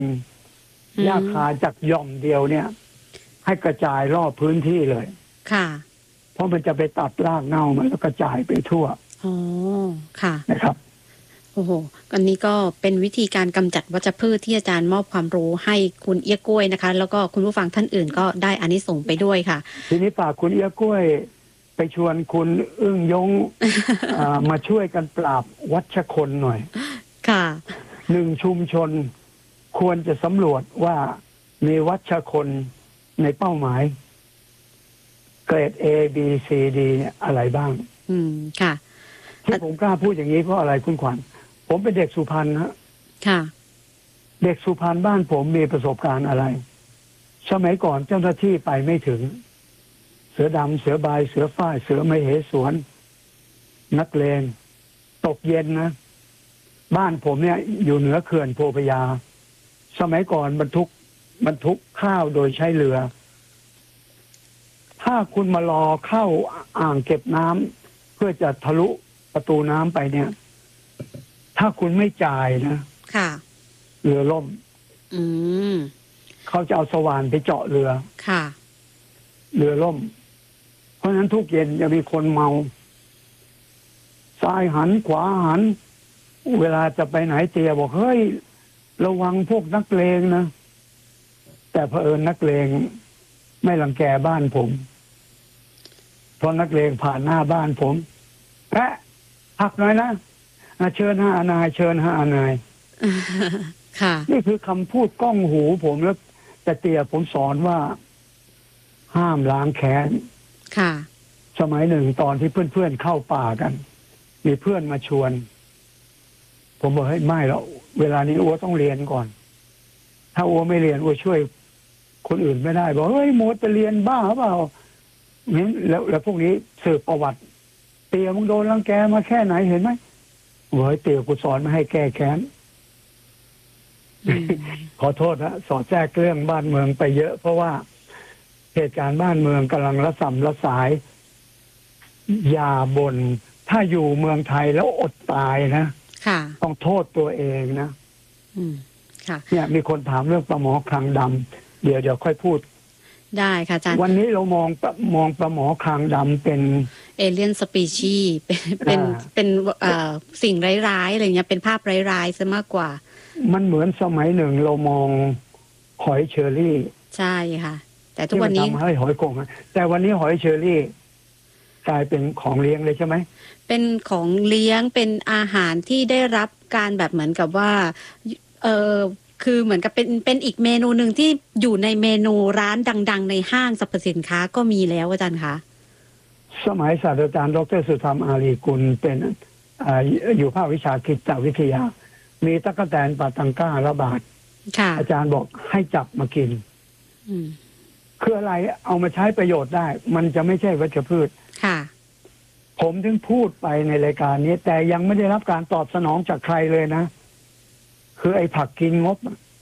หญ้าคาจากหย่อมเดียวเนี่ยให้กระจายรอบพื้นที่เลยค่ะเพราะมันจะไปตัดรากเน่ามันแล้วกระจายไปทั่วอ๋อค่ะนะครับโอ้โหอันนี้ก็เป็นวิธีการกำจัดวัชพืชที่อาจารย์มอบความรู้ให้คุณเอี้ยกล้วยนะคะแล้วก็คุณผู้ฟังท่านอื่นก็ได้อานิสงส์ไปด้วยค่ะทีนี้ฝากคุณเอี้ยกล้วยไปชวนคุณอึ้งยง มาช่วยกันปราบวัชคนหน่อยค่ะ 1 ชุมชนควรจะสำรวจว่ามีวัชคนในเป้าหมายเกรด A B C D เนี่ยอะไรบ้างค่ะที่ผมกล้าพูดอย่างนี้เพราะอะไรคุณขวัญผมเป็นเด็กสุพรรณฮะค่ะเด็กสุพรรณบ้านผมมีประสบการณ์อะไรสมัยก่อนเจ้าหน้าที่ไปไม่ถึงเสือดำเสือบายเสือฝ้ายเสือมเหสวนนักเลงตกเย็นนะบ้านผมเนี่ยอยู่เหนือเขื่อนโพธิ์พระยาสมัยก่อนบรรทุกข้าวโดยใช้เรือถ้าคุณมารอเข้าอ่างเก็บน้ำเพื่อจะทะลุประตูน้ำไปเนี่ยถ้าคุณไม่จ่ายนะค่ะเรือล่มเขาจะเอาสว่านไปเจาะเรือค่ะเรือล่มเพราะฉะนั้นทุกเย็นจะมีคนเมาซ้ายหันขวาหันเวลาจะไปไหนเตียบอกเฮ้ยระวังพวกนักเลงนะแต่เผอิญนักเลงไม่รังแกบ้านผมเพราะนักเลงผ่านหน้าบ้านผมแพะพักหน่อยนะเชิญห้านายเชิญห้านายค่ะนี่คือคำพูดก้องหูผมแล้วแต่เตียผมสอนว่าห้ามล้างแค้นค่ะสมัยหนึ่งตอนที่เพื่อนๆเข้าป่ากันมีเพื่อนมาชวนผมบอกให้ไม่แล้วเวลานี้อัวต้องเรียนก่อนถ้าอัวไม่เรียนอัวช่วยคนอื่นไม่ได้บอกเฮ้ยโมดไปเรียนบ้าเปล่าเนี่ยแล้วพวกนี้สืบประวัติเตี่ยมึงโดนรังแกมาแค่ไหนเห็นไหมเฮ้ยเตี่ยกูสอนมาให้แก้แค้นขอโทษนะสอดแทรกเรื่องบ้านเมืองไปเยอะเพราะว่าเหตุการณ์บ้านเมืองกำลังระส่ำระสายอย่าบ่นถ้าอยู่เมืองไทยแล้วอดตายนะต้องโทษตัวเองนะเนี่ยมีคนถามเรื่องปลาหมอคางดำเดี๋ยวค่อยพูดได้ค่ะอาจารย์วันนี้เรามองปลาหมอคางดำเป็นเอเลียนสปีชีส์เป็นสิ่งร้ายๆอะไรเงี้ยเป็นภาพร้ายๆซะมากกว่ามันเหมือนสมัยหนึ่งเรามองหอยเชอรี่ใช่ค่ะแต่ทุกวันนี้ทำให้หอยโข่งแต่วันนี้หอยเชอรี่กลายเป็นของเลี้ยงเลยใช่ไหมเป็นของเลี้ยงเป็นอาหารที่ได้รับการแบบเหมือนกับว่าคือเหมือนกับเป็นอีกเมนูหนึ่งที่อยู่ในเมนูร้านดังๆในห้างสรรพสินค้าก็มีแล้วอาจารย์คะสมัยศาสตราจารย์ดร.สุธรรมอารีกุลเป็นอยู่ภาควิชาคิดวิทยามีตั๊กแตนปาตังก้าระบาดอาจารย์บอกให้จับมากินคืออะไรเอามาใช้ประโยชน์ได้มันจะไม่ใช่วัชพืชผมถึงพูดไปในรายการนี้แต่ยังไม่ได้รับการตอบสนองจากใครเลยนะคือไอ้ผักกินงบ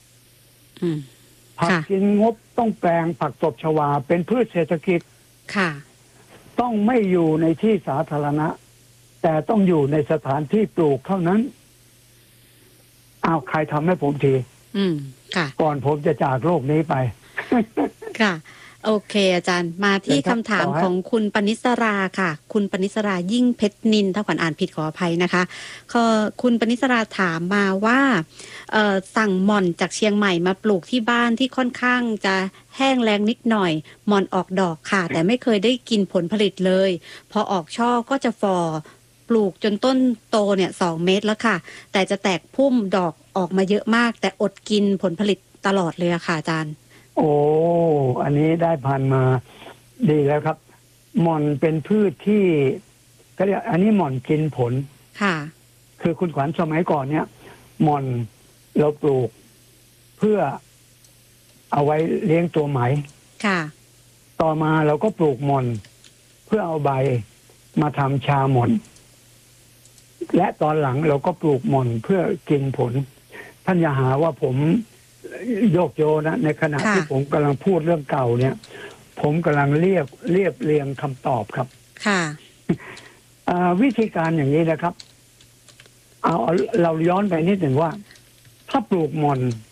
ผักกินงบต้องแปลงผักตบชวาเป็นพืชเศรษฐกิจต้องไม่อยู่ในที่สาธารณะแต่ต้องอยู่ในสถานที่ปลูกเท่านั้นเอาใครทำให้ผมทีก่อนผมจะจากโลกนี้ไปค่ะโอเคอาจารย์มาที่คำถามของคุณปณิสราค่ะคุณปณิสรายิ่งเพชรนินถ้าขวัญอ่านผิดขออภัยนะคะคุณปณิสราถามมาว่าสั่งหม่อนจากเชียงใหม่มาปลูกที่บ้านที่ค่อนข้างจะแห้งแล้งนิดหน่อยหม่อนออกดอกค่ะแต่ไม่เคยได้กินผลผลิตเลยพอออกช่อก็จะฝ่อปลูกจนต้นโตเนี่ย2 เมตรแล้วค่ะแต่จะแตกพุ่มดอกออกมาเยอะมากแต่อดกินผลผลิตตลอดเลยค่ะอาจารย์โอ้อันนี้ได้ผ่านมาดีแล้วครับหม่อนเป็นพืชที่ก็เรียกอันนี้หม่อนกินผลค่ะคือคุณขวัญสมัยก่อนเนี่ยหม่อนเราปลูกเพื่อเอาไว้เลี้ยงตัวไหมค่ะต่อมาเราก็ปลูกหม่อนเพื่อเอาใบมาทำชาหม่อนและตอนหลังเราก็ปลูกหม่อนเพื่อกินผลท่านอย่าหาว่าผมโยกโยนะในขณะที่ผมกำลังพูดเรื่องเก่าเนี่ยผมกำลังเรียบเรียงคำตอบครับค่ะวิธีการอย่างนี้นะครับเอาเราย้อนไปนิดหนึ่งว่าถ้าปลูกหม่อน